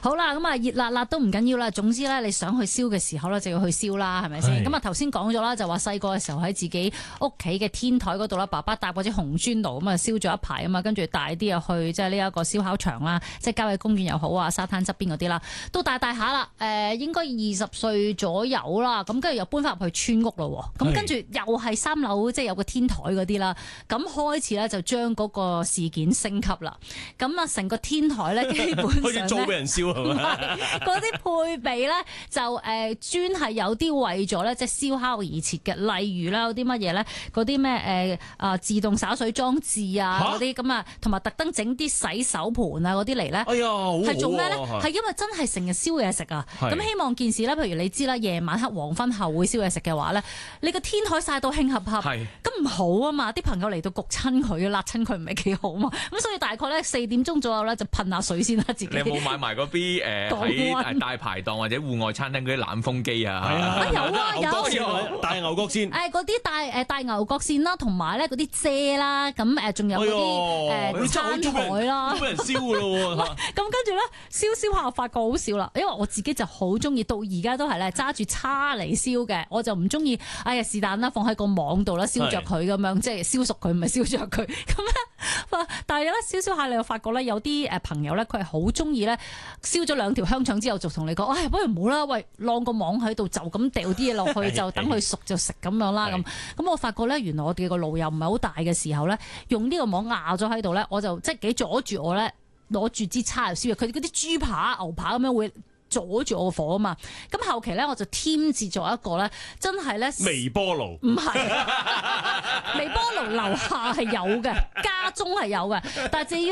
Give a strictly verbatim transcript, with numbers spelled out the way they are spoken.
好啦，咁啊熱辣辣都唔緊要啦，總之咧你想去燒嘅時候咧就要去燒啦，係咪先？咁啊頭先講咗啦，就話細個嘅時候喺自己屋企嘅天台嗰度啦，爸爸搭嗰支紅磚爐咁啊燒咗一排啊嘛，跟住大啲又去即係呢一個燒烤場啦，即係郊野公園又好啊，沙灘側邊嗰啲啦，都大大下啦，誒、呃、應該二十歲左右啦，咁跟住又搬翻入去村屋咯，咁跟住又係三樓，即係有個天台嗰啲啦，咁開始咧就將嗰個事件升級啦，咁啊成個天台咧基本上好似租俾人燒係咪？ 嗰啲配備咧就誒、呃、專係有啲為咗咧即係燒烤而設嘅，例如啦有啲乜嘢咧，嗰啲咩誒啊自動灑水裝置啊嗰啲咁啊，同埋特登整啲洗手盤啊嗰啲嚟咧， 哎呀， 係做咩咧？係因為真係成日燒嘢食啊！咁希望件事咧，譬如你知啦，夜晚黑黃昏後會燒嘢食嘅話咧，你個天台曬到興合合，咁唔好啊嘛！啲朋友嚟到焗親佢，辣親佢唔係幾好啊嘛！咁所以大概咧四點鐘左右咧就噴下水先啦，自己。 你有冇買埋嗰啲誒喺大排檔或者戶外餐廳嗰啲冷風機啊？係啊，有啊有。 大牛角扇。 誒嗰啲大誒大牛角扇啦，同埋咧嗰啲遮啦，咁誒仲有嗰啲誒餐台啦， 都俾人燒㗎咯喎！ 咁跟住咧燒燒下發覺好笑啦，因為我自己就好中意，到而家都係咧揸住叉嚟燒嘅，我就唔中意哎呀是但啦，放喺個網度啦，燒着佢咁樣，即係燒熟佢，唔係燒着佢咁咧。但係咧燒燒下，你又發覺咧有啲誒朋友咧，佢係好中意咧燒咗兩條香腸之後，就同你講，哎不如唔好啦，喂，晾個網喺度，就咁掉啲嘢落去，就等佢熟就食咁樣啦。咁咁我發覺咧，原來我哋個爐又唔係好大嘅時候咧，用呢個網壓咗喺度咧，我就即係幾阻住我咧攞住支叉嚟燒嘢。佢嗰啲豬扒、牛扒咁樣會阻住我個火啊嘛，咁後期咧我就添置咗一個咧，真係咧微波爐， 唔係微波爐樓下係有嘅，家中係有嘅，但係至於